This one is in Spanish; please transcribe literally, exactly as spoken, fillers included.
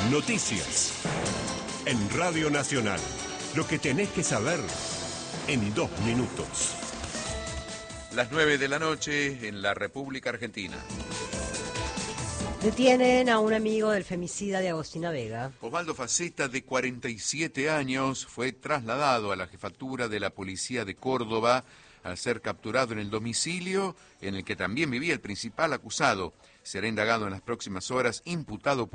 Noticias. En Radio Nacional. Lo que tenés que saber en dos minutos. Las nueve de la noche en la República Argentina. Detienen a un amigo del femicida de Agostina Vega. Osvaldo Faceta, de cuarenta y siete años, fue trasladado a la jefatura de la policía de Córdoba al ser capturado en el domicilio en el que también vivía el principal acusado. Será indagado en las próximas horas, imputado por